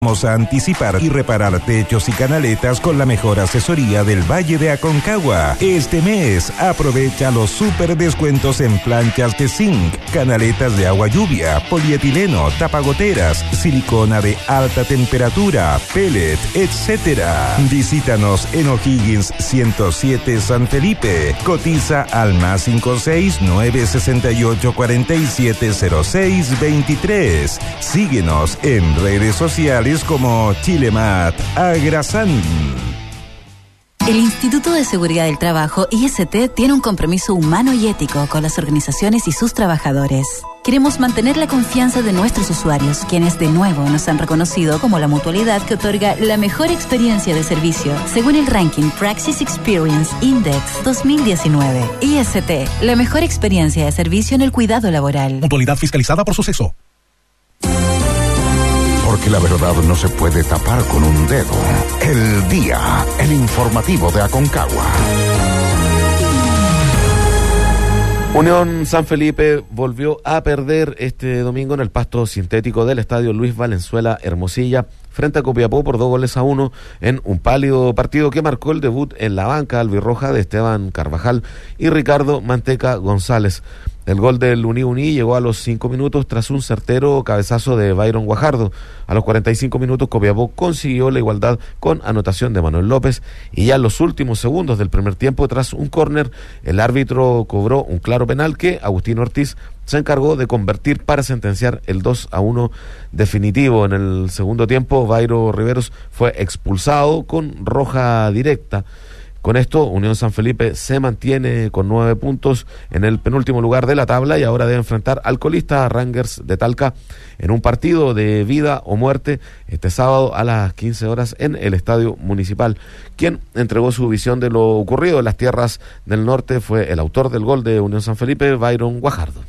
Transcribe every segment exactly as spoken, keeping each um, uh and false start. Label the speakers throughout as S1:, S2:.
S1: Vamos a anticipar y reparar techos y canaletas con la mejor asesoría del Valle de Aconcagua. Este mes aprovecha los super descuentos en planchas de zinc, canaletas de agua lluvia, polietileno, tapagoteras, silicona de alta temperatura, pellet, etcétera. Visítanos en O'Higgins ciento siete San Felipe. Cotiza al más cinco seis nueve seis ocho cuatro siete cero seis veintitrés. Síguenos en redes sociales como Chilemat Agrasan.
S2: El Instituto de Seguridad del Trabajo, I S T, tiene un compromiso humano y ético con las organizaciones y sus trabajadores. Queremos mantener la confianza de nuestros usuarios, quienes de nuevo nos han reconocido como la mutualidad que otorga la mejor experiencia de servicio, según el ranking Praxis Experience Index dos mil diecinueve. I S T, la mejor experiencia de servicio en el cuidado laboral.
S3: Mutualidad fiscalizada por Suceso.
S4: Porque la verdad no se puede tapar con un dedo. El día, el informativo de Aconcagua.
S5: Unión San Felipe volvió a perder este domingo en el pasto sintético del estadio Luis Valenzuela Hermosilla frente a Copiapó por dos goles a uno en un pálido partido que marcó el debut en la banca albirroja de Esteban Carvajal y Ricardo Manteca González. El gol del Uní Uní llegó a los cinco minutos tras un certero cabezazo de Byron Guajardo. A los cuarenta y cinco minutos Copiapó consiguió la igualdad con anotación de Manuel López y ya en los últimos segundos del primer tiempo, tras un córner, el árbitro cobró un claro penal que Agustín Ortiz se encargó de convertir para sentenciar el dos a uno definitivo. En el segundo tiempo, Bayro Riveros fue expulsado con roja directa. Con esto, Unión San Felipe se mantiene con nueve puntos en el penúltimo lugar de la tabla y ahora debe enfrentar al colista Rangers de Talca en un partido de vida o muerte este sábado a las quince horas en el Estadio Municipal. Quien entregó su visión de lo ocurrido en las tierras del norte fue el autor del gol de Unión San Felipe, Byron Guajardo.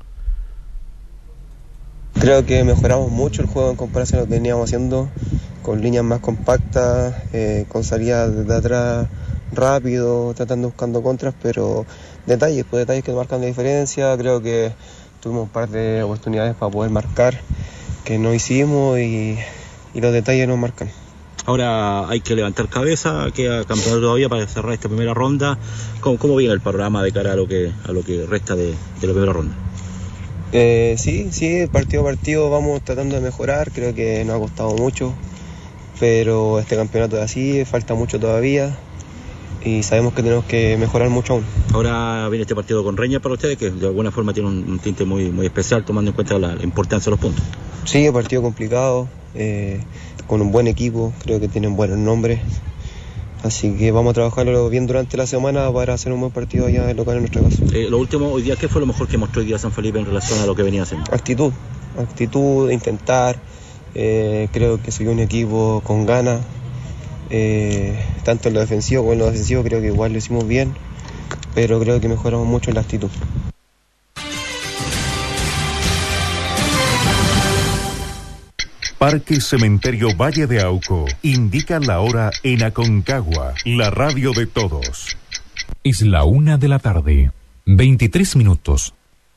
S6: Creo que mejoramos mucho el juego en comparación a lo que veníamos haciendo, con líneas más compactas, eh, con salidas de atrás rápido, tratando buscando contras, pero detalles, pues detalles que marcan la diferencia. Creo que tuvimos un par de oportunidades para poder marcar que no hicimos y, y los detalles nos marcan.
S7: Ahora hay que levantar cabeza, queda campeonato todavía para cerrar esta primera ronda. ¿Cómo, cómo viene el panorama de cara a lo que a lo que resta de, de la primera ronda?
S6: Eh, sí, sí, partido a partido vamos tratando de mejorar. Creo que nos ha costado mucho, pero este campeonato es así, falta mucho todavía y sabemos que tenemos que mejorar mucho aún.
S7: Ahora viene este partido con Reña para ustedes, que de alguna forma tiene un, un tinte muy, muy especial, tomando en cuenta la, la importancia de los puntos.
S6: Sí, un partido complicado, eh, con un buen equipo, creo que tienen buenos nombres, así que vamos a trabajarlo bien durante la semana para hacer un buen partido allá en local en nuestra casa.
S7: Eh, lo último, hoy día, ¿qué fue lo mejor que mostró hoy día San Felipe en relación a lo que venía haciendo?
S6: Actitud, actitud de intentar, eh, creo que soy un equipo con ganas. Eh, tanto en lo defensivo como en lo defensivo creo que igual lo hicimos bien, pero creo que mejoramos mucho en la actitud.
S8: Parque Cementerio Valle de Auco indica la hora en Aconcagua, la radio de todos.
S9: Es la una de la tarde, veintitrés minutos.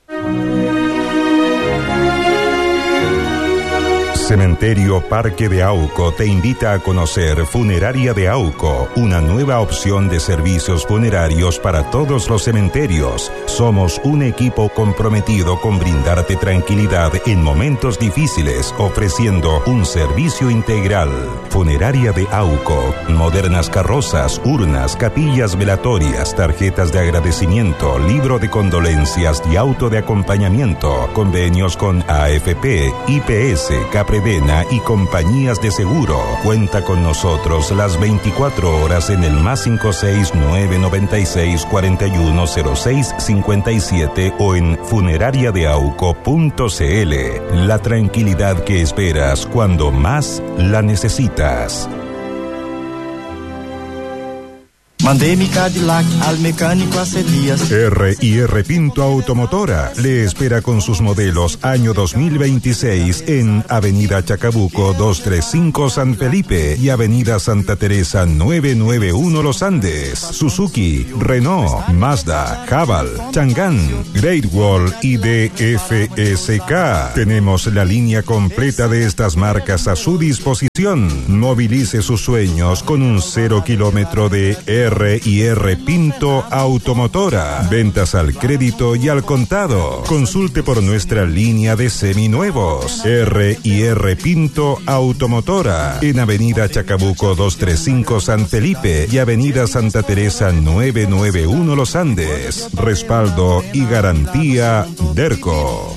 S1: Cementerio Parque de Auco te invita a conocer Funeraria de Auco, una nueva opción de servicios funerarios para todos los cementerios. Somos un equipo comprometido con brindarte tranquilidad en momentos difíciles, ofreciendo un servicio integral. Funeraria de Auco, modernas carrozas, urnas, capillas velatorias, tarjetas de agradecimiento, libro de condolencias y auto de acompañamiento, convenios con A F P, I P S, Capre y compañías de seguro. Cuenta con nosotros las veinticuatro horas en el más cinco seis nueve nueve seis cuatro uno cero seis cinco siete o en funeraria de auco punto c l. La tranquilidad que esperas cuando más la necesitas.
S3: Mandé mi Cadillac al mecánico hace días.
S1: R y R Pinto Automotora le espera con sus modelos año dos mil veintiséis en Avenida Chacabuco doscientos treinta y cinco San Felipe y Avenida Santa Teresa novecientos noventa y uno Los Andes. Suzuki, Renault, Mazda, Haval, Chang'an, Great Wall y D F S K. Tenemos la línea completa de estas marcas a su disposición. Movilice sus sueños con un cero kilómetro de R y R Pinto Automotora. Ventas al crédito y al contado. Consulte por nuestra línea de seminuevos. R y R Pinto Automotora en Avenida Chacabuco doscientos treinta y cinco San Felipe y Avenida Santa Teresa novecientos noventa y uno Los Andes. Respaldo y garantía Derco.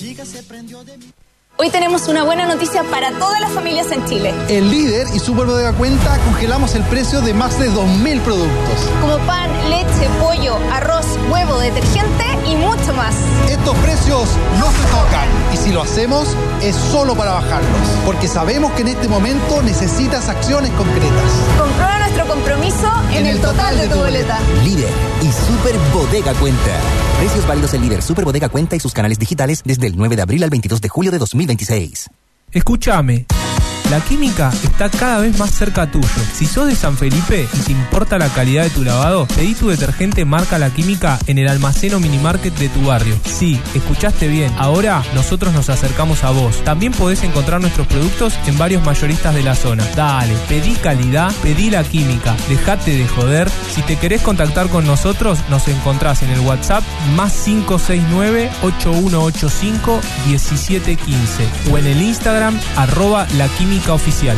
S10: Hoy tenemos una buena noticia para todas las familias en Chile.
S11: En Líder y Super Bodega Cuenta congelamos el precio de más de dos mil productos.
S10: Como pan, leche, pollo, arroz, huevo, detergente y mucho más.
S11: Estos precios no se tocan. Y si lo hacemos, es solo para bajarlos. Porque sabemos que en este momento necesitas acciones concretas.
S10: Comprueba nuestro compromiso en, en el, el total, total de, de tu boleta.
S12: Líder y Super Bodega Cuenta. Precios válidos en Líder, Super Bodega Cuenta y sus canales digitales desde el nueve de abril al veintidós de julio de dos mil veintiséis.
S13: Escúchame. La química está cada vez más cerca tuyo. Si sos de San Felipe y te importa la calidad de tu lavado, pedí tu detergente marca La Química en el almacén o minimarket de tu barrio. Sí, escuchaste bien. Ahora nosotros nos acercamos a vos. También podés encontrar nuestros productos en varios mayoristas de la zona. Dale, pedí calidad, pedí La Química. Dejate de joder. Si te querés contactar con nosotros, nos encontrás en el WhatsApp más cinco seis nueve, ocho uno ocho cinco, uno siete uno cinco o en el Instagram arroba La Química Oficial.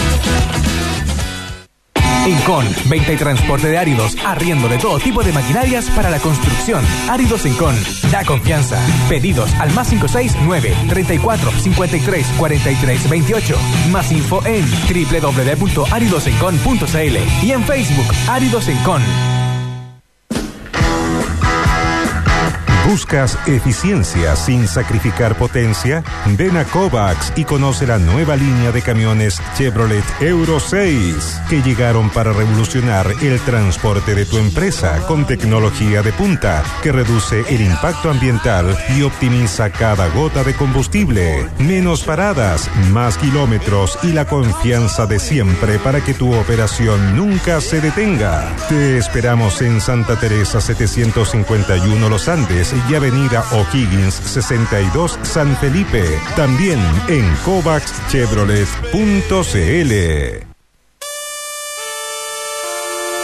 S14: Incon, venta y transporte de áridos, arriendo de todo tipo de maquinarias para la construcción. Áridos Incon, da confianza. Pedidos al más cinco seis nueve, treinta y cuatro, cincuenta y tres, cuarenta y tres, veintiocho. Más info en doble u doble u doble u punto áridos incon punto c l y en Facebook Áridos Incon.
S1: ¿Buscas eficiencia sin sacrificar potencia? Ven a Kovacs y conoce la nueva línea de camiones Chevrolet Euro seis que llegaron para revolucionar el transporte de tu empresa con tecnología de punta que reduce el impacto ambiental y optimiza cada gota de combustible. Menos paradas, más kilómetros y la confianza de siempre para que tu operación nunca se detenga. Te esperamos en Santa Teresa setecientos cincuenta y uno Los Andes y Avenida O'Higgins sesenta y dos San Felipe. También en kovacs chevrolet punto c l.